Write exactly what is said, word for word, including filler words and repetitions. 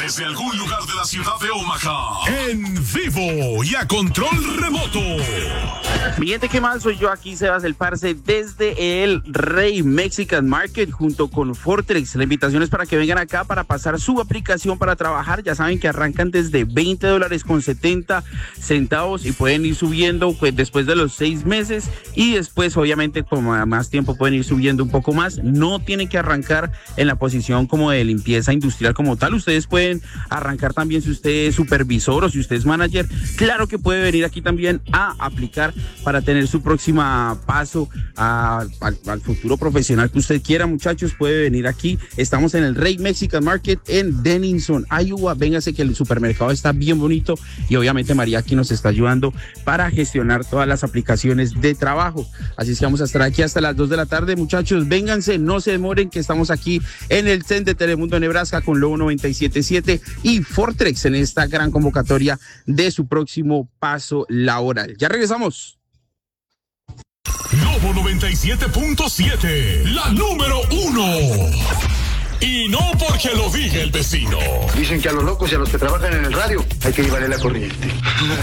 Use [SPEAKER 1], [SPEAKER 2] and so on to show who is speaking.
[SPEAKER 1] desde algún lugar de la ciudad de Omaha, en vivo y a control remoto.
[SPEAKER 2] Mi gente, ¿qué más? Soy yo aquí, Sebas el Parce, desde el Rey Mexican Market junto con Fortrex. La invitación es para que vengan acá para pasar su aplicación para trabajar. Ya saben que arrancan desde veinte dólares con setenta centavos y pueden ir subiendo pues, después de los seis meses y después, obviamente, con más tiempo pueden ir subiendo un poco más. No tienen que arrancar en la posición como de limpieza industrial como tal. Ustedes pueden arrancar también si usted es supervisor o si usted es manager. Claro que puede venir aquí también a aplicar para tener su próxima paso a, a, al futuro profesional que usted quiera, muchachos. Puede venir aquí. Estamos en el Rey Mexican Market en Denison, Iowa. Véngase que el supermercado está bien bonito y obviamente María aquí nos está ayudando para gestionar todas las aplicaciones de trabajo. Así es que vamos a estar aquí hasta las dos de la tarde, muchachos. Vénganse, no se demoren, que estamos aquí en el C E N de Telemundo Nebraska con Lobo noventa y siete punto siete y Fortrex en esta gran convocatoria de su próximo paso laboral. Ya regresamos.
[SPEAKER 1] Lobo noventa y siete punto siete, la número uno. Y no porque lo diga el vecino.
[SPEAKER 3] Dicen que a los locos y a los que trabajan en el radio hay que llevarle la corriente.